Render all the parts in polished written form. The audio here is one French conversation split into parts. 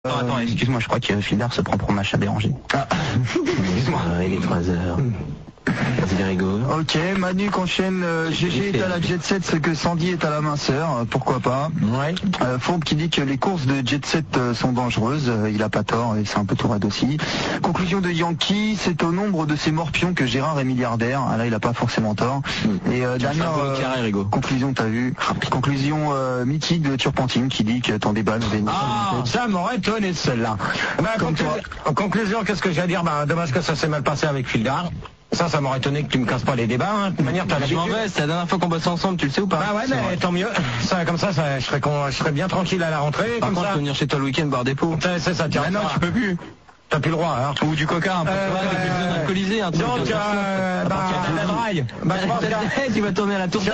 Attends, excuse-moi, je crois que Fildar se prend pour Macha Béranger. Ah. Excuse-moi. Il est 3h. Vas-y, Rigo. Ok, Manu qu'enchaîne, GG est à la jet set, ce que Sandy est à la minceur, pourquoi pas. Ouais. Fourbe qui dit que les courses de jet set sont dangereuses, il a pas tort, et c'est un peu tout raide aussi. Conclusion de Yankee, c'est au nombre de ces morpions que Gérard est milliardaire. Ah là, il a pas forcément tort. Et dernière conclusion, t'as vu. Conclusion mythique de Turpentine qui dit que ton débat nous bénit. Ah, ça m'aurait étonné celle-là. En conclusion, qu'est-ce que j'ai à dire? Dommage que ça s'est mal passé avec Fildar. Ça m'aurait étonné que tu me casses pas les débats, hein. De toute manière, t'as l'habitude. Je m'en vais, c'est la dernière fois qu'on bosse ensemble, tu le sais ou pas? Bah ouais, mais tant mieux. Ça, comme ça, je serais bien tranquille à la rentrée. Par comme contre, ça. je peux venir chez toi le week-end boire des pots. C'est ça, tiens. Ah non, tu peux plus. T'as plus le droit, hein. Ou du coca, un peu. Alcoolisé, un truc. Donc, la draille. Tu vas tourner à la tour.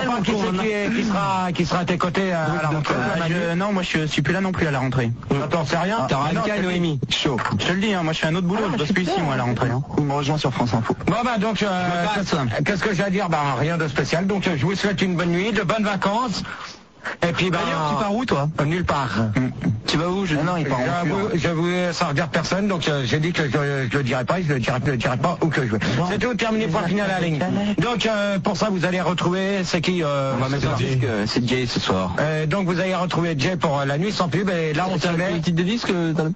Je sais pas qui sera à tes côtés à la rentrée. Non, moi je suis plus là non plus à la rentrée. Attends, c'est rien. T'auras Anka et Noémie. Chaud. Je te le dis, hein, moi je fais un autre boulot, je bosse plus ici moi à la rentrée. Il me rejoint sur France Info. Bon donc, qu'est-ce que j'ai à dire? Rien de spécial. Donc je vous souhaite une bonne nuit, de bonnes vacances. Et puis d'ailleurs, tu pars où toi? Nulle part. Tu vas où? Non, il part ça regarde personne, donc j'ai dit que je le dirai pas, je le dirai pas où que je veux. C'est tout, terminé, point final à la ligne. Donc pour ça vous allez retrouver, c'est qui on va mettre un disque, c'est Jay ce soir. Donc vous allez retrouver Jay pour la nuit sans pub, et là on se met... le titre de disque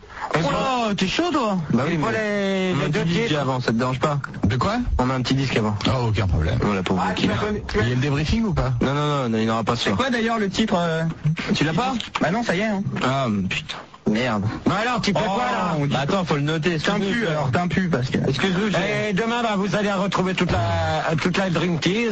Oh, t'es chaud toi? Bah oui, mais les deux titres avant, ça te dérange pas? De quoi? On met un petit disque avant. Ah, aucun problème. Voilà pour vous. Il y a le débriefing ou pas? Non, il n'y en aura pas ce soir. C'est quoi d'ailleurs le titre Tu l'as pas? Bah non, ça y est. Hein. Ah putain. Merde. Bah alors, tu fais quoi là? Bah attends, faut le noter. T'es un pu, alors t'es un pu, parce que... Excuse-nous. Et demain, vous allez retrouver toute la Dream Tease.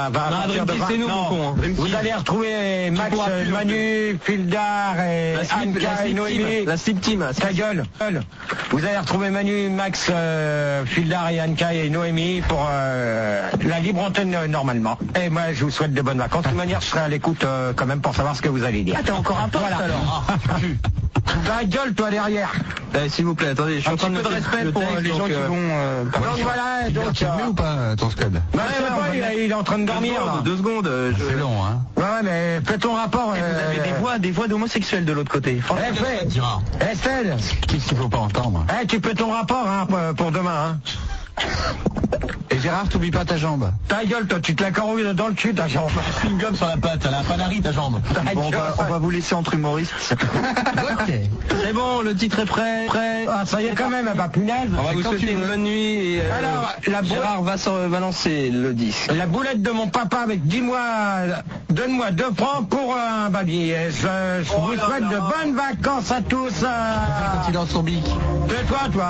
C'est nous, mon con. Vous allez retrouver Max, Manu, Fildar et Anka et Noémie. La slip team. Ta gueule. Vous allez retrouver Manu, Max, Fildar et Anka et Noémie pour la libre antenne normalement. Et moi, je vous souhaite de bonnes vacances. De toute manière, je serai à l'écoute quand même pour savoir ce que vous allez dire. Ah, t'as encore un poste alors. Ta gueule, toi, derrière. S'il vous plaît, attendez, je suis en train de respect pour les gens qui vont... Donc voilà, donc... Tu le mets ou pas, ton scud? Bah il est en train de dormir, là. 2 secondes. C'est long, hein. Ouais, mais fais ton rapport. Vous avez des voix d'homosexuels de l'autre côté. Estelle. Qu'est-ce qu'il faut pas entendre? Tu fais ton rapport, hein, pour demain, hein. Et Gérard, t'oublies pas ta jambe. Ta gueule, toi, tu te la corrouilles dans le cul, ta jambe. Une gomme sur la patte, elle a pas d'arrêt, ta jambe. Bon, on va vous laisser entre humoristes. Ok. C'est bon, le titre est prêt. Ah, ça y est quand même, bah punaise. On va vous souhaiter une bonne nuit et alors, Gérard va lancer le disque. La boulette de mon papa avec 10 mois, donne-moi 2 francs pour un babier. Je vous souhaite de bonnes vacances à tous. Quand il lance son bic. Tais-toi, toi.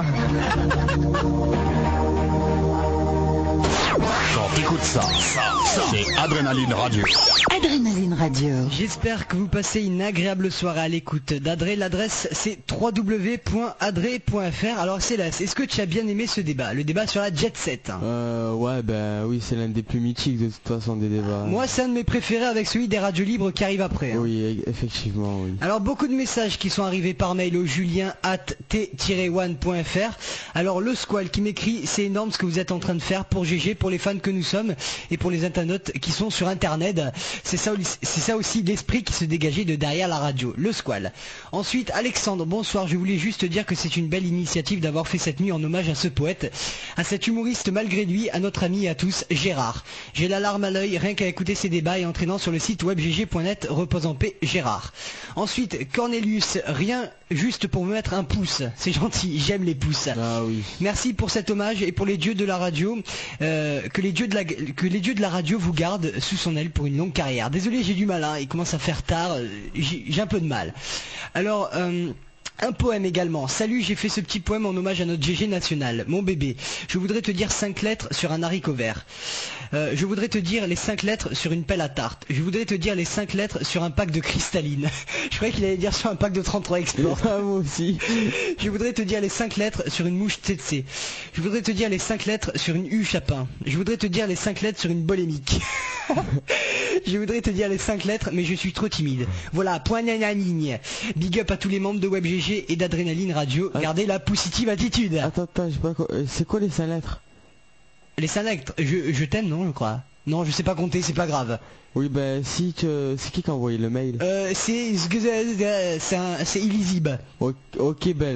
Quand t'écoutes ça, c'est Adrénaline Radio. Adrénaline Radio. J'espère que vous passez une agréable soirée à l'écoute d'Adré. L'adresse c'est www.adré.fr. Alors c'est là, est-ce que tu as bien aimé ce débat? Le débat sur la jet set. Ouais, oui, c'est l'un des plus mythiques de toute façon des débats. Moi c'est un de mes préférés avec celui des radios libres qui arrive après. Hein. Oui, effectivement, oui. Alors beaucoup de messages qui sont arrivés par mail au julien@t-one.fr. Alors le squal qui m'écrit, c'est énorme ce que vous êtes en train de faire pour GG, pour les fans que nous sommes et pour les internautes qui sont sur internet. C'est ça aussi l'esprit qui se dégageait de derrière la radio, le squal. Ensuite Alexandre, bonsoir, je voulais juste dire que c'est une belle initiative d'avoir fait cette nuit en hommage à ce poète, à cet humoriste malgré lui, à notre ami et à tous, Gérard. J'ai la larme à l'œil rien qu'à écouter ces débats et entraînant sur le site webgg.net, repose en paix Gérard. Ensuite Cornelius, rien, juste pour me mettre un pouce, c'est gentil, j'aime les pouces. Ah oui. Merci pour cet hommage et pour les dieux de la radio, que les dieux de la radio vous gardent sous son aile pour une longue carrière. Désolé, j'ai du mal, hein, il commence à faire tard, j'ai un peu de mal. Alors... un poème également. Salut, j'ai fait ce petit poème en hommage à notre GG national. Mon bébé, je voudrais te dire 5 lettres sur un haricot vert. Je voudrais te dire les 5 lettres sur une pelle à tarte. Je voudrais te dire les 5 lettres sur un pack de cristalline. Je croyais qu'il allait dire sur un pack de 33 Export. Ah, moi aussi. Je voudrais te dire les 5 lettres sur une mouche tsetse. Je voudrais te dire les 5 lettres sur une U chapin. Je voudrais te dire les 5 lettres sur une bolémique. Je voudrais te dire les 5 lettres, mais je suis trop timide. Voilà, point nananigne. Big up à tous les membres de WebGG et d'Adrénaline Radio. Gardez la positive attitude. Attends, j'ai pas... C'est quoi les 5 lettres? Les 5 lettres, je t'aime, non, je crois. Non, je sais pas compter, c'est pas grave. Oui, ben si c'est qui a envoyé le mail? C'est illisible. Ok, ben